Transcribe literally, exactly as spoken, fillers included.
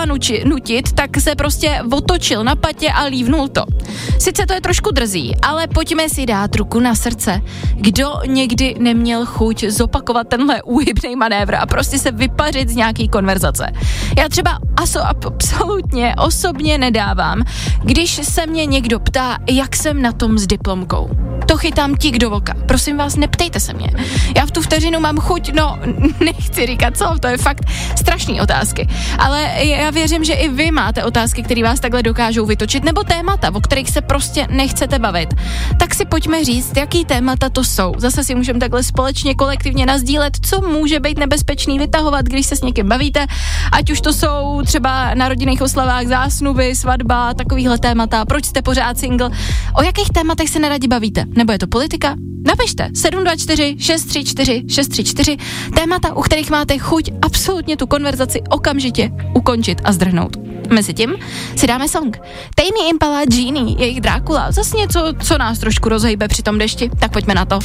třeba nuči, nutit, tak se prostě otočil na patě a lívnul to. Sice to je trošku drzý, ale pojďme si dát ruku na srdce. Kdo někdy neměl chuť zopakovat tenhle úhybný manévr a prostě se vypařit z nějaký konverzace? Já třeba aso, absolutně osobně nedávám, když se mě někdo ptá, jak jsem na tom s diplomkou. To chytám tik do voka. Prosím vás, neptejte se mě. Já v tu vteřinu mám chuť, no nechci říkat co, to je fakt strašný otázky. Ale já věřím, že i vy máte otázky, které vás takhle dokážou vytočit, nebo témata, o kterých se prostě nechcete bavit. Tak si pojďme říct, jaký témata to jsou. Zase si můžeme takhle společně kolektivně nasdílet, co může být nebezpečný vytahovat, když se s někým bavíte, ať už to jsou třeba na rodinných oslavách zásnuby, svatba, takovýhle témata, proč jste pořád single, o jakých tématech se neradi bavíte, nebo je to politika? Napište sedm dva čtyři šest tři čtyři šest tři čtyři témata, u kterých máte chuť absolutně tu konverzaci okamžitě ukončit a zdrhnout. Mezitím si dáme song. Tame Impala, Genie, jejich Drákula, zase něco, co nás trošku rozhejbe při tom dešti, tak pojďme na to.